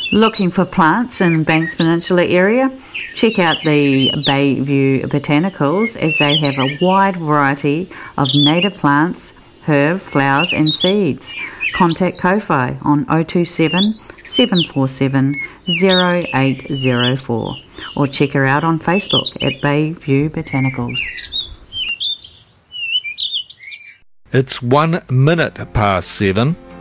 Looking for plants in Banks Peninsula area? Check out the Bayview Botanicals, as they have a wide variety of native plants, herb, flowers and seeds. Contact Ko-Fi on 027 747 0804 or check her out on Facebook at Bayview Botanicals. It's 1 minute past 7.